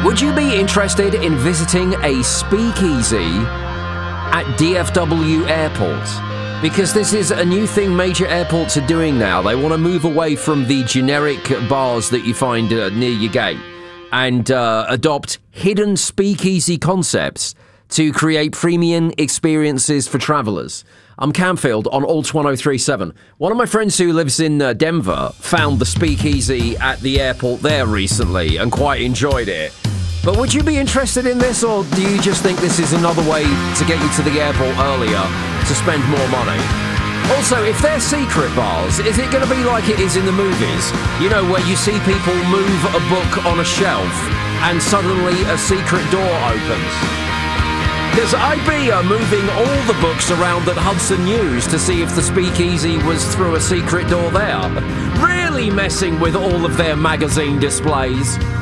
Would you be interested in visiting a speakeasy at DFW Airport? Because this is a new thing major airports are doing now. They want to move away from the generic bars that you find near your gate and adopt hidden speakeasy concepts to create premium experiences for travellers. I'm Camfield on Alt 1037. One of my friends who lives in Denver found the speakeasy at the airport there recently and quite enjoyed it. But would you be interested in this, or do you just think this is another way to get you to the airport earlier to spend more money? Also, if they're secret bars, is it going to be like it is in the movies? You know, where you see people move a book on a shelf and suddenly a secret door opens? Because IB are moving all the books around at Hudson News to see if the speakeasy was through a secret door there. Really messing with all of their magazine displays.